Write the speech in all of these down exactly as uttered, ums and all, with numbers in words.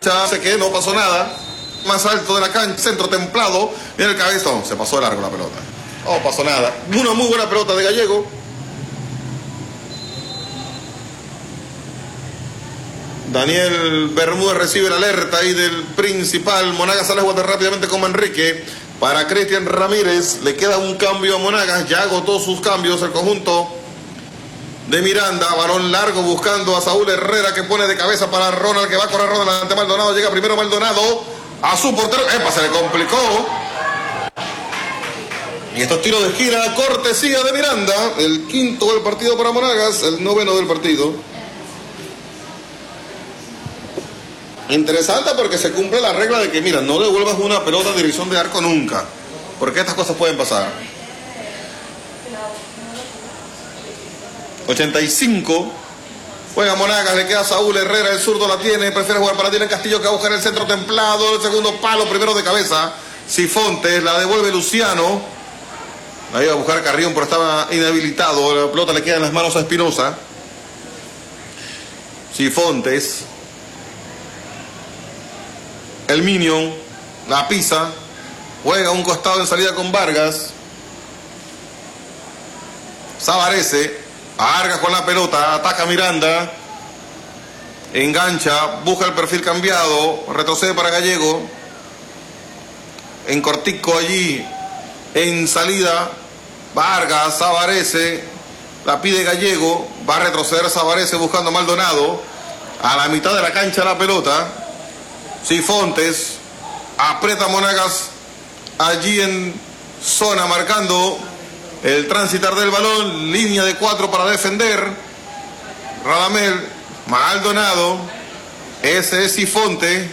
Sé que no pasó nada. Más alto de la cancha, centro templado. Mira el cabezón, se pasó de largo la pelota. No pasó nada. Una muy buena pelota de Gallego. Daniel Bermúdez recibe la alerta ahí del principal. Monagas sale a jugar rápidamente con Manrique. Para Cristian Ramírez. Le queda un cambio a Monagas. Ya agotó sus cambios el conjunto de Miranda. Balón largo buscando a Saúl Herrera, que pone de cabeza para Ronald, que va a correr Ronald ante Maldonado. Llega primero Maldonado a su portero. ¡Epa! Se le complicó. Y estos tiros de esquina, cortesía de Miranda. El quinto del partido para Monagas. El noveno del partido. Interesante porque se cumple la regla de que, mira, no devuelvas una pelota de dirección de arco nunca, porque estas cosas pueden pasar. ochenta y cinco. Juega Monagas, le queda Saúl Herrera, el zurdo la tiene, prefiere jugar para Dylan Castillo, que va a buscar el centro templado, el segundo palo, primero de cabeza. Cifontes, la devuelve Luciano. La iba a buscar Carrión, pero estaba inhabilitado. La pelota le queda en las manos a Espinosa. Cifontes. El Minion, la pisa, juega un costado en salida con Vargas. Savarese, Vargas con la pelota, ataca Miranda, engancha, busca el perfil cambiado, retrocede para Gallego. En cortico allí, en salida, Vargas, Savarese, la pide Gallego, va a retroceder Savarese buscando a Maldonado. A la mitad de la cancha la pelota. Cifontes, aprieta Monagas allí en zona, marcando el transitar del balón, línea de cuatro para defender. Radamel, Maldonado, ese es Cifonte.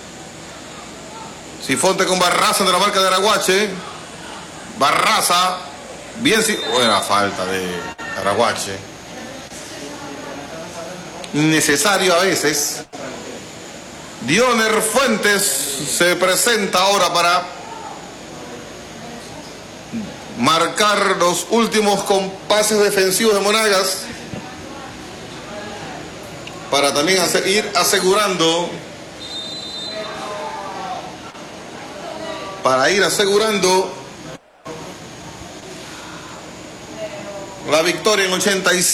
Cifonte con Barraza de la marca de Araguache. Barraza, bien, buena falta de Araguache. Innecesario a veces. Dioner Fuentes se presenta ahora para marcar los últimos compases defensivos de Monagas, para también hacer, ir asegurando para ir asegurando la victoria en ochenta y cinco.